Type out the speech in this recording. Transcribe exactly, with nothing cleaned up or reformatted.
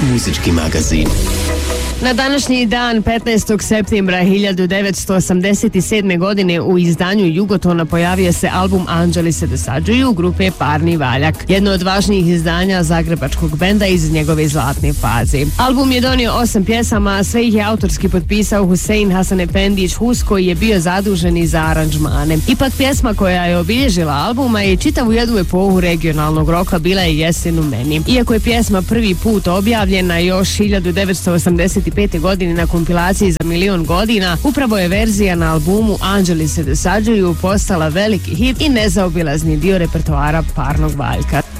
muzički magazin. Na današnji dan, petnaestog septembra hiljadu devetsto osamdeset sedme. godine u izdanju Jugotona pojavio se album Anđeli se dosađuju grupe Parni valjak, jedno od važnijih izdanja zagrebačkog benda iz njegove zlatne faze. Album je donio osam pjesama, a sve ih je autorski potpisao Husein Hasanefendić Hus, koji je bio zadužen i za aranžmane. Ipak pjesma koja je obilježila albuma i čitavu jednu epohu regionalnog roka bila je Jesen u meni. Iako je pjesma prvi put objavljena još hiljadu devetsto osamdeset pete. godine na kompilaciji za milion godina, upravo je verzija na albumu Anđeli se dosađuju postala veliki hit i nezaobilazni dio repertoara Parnog valjka.